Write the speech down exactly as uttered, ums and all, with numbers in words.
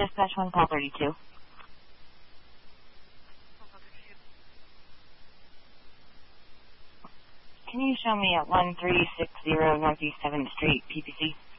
Dispatch one call thirty-two. Can you show me at one three six zero Northeast seventh Street, P P C?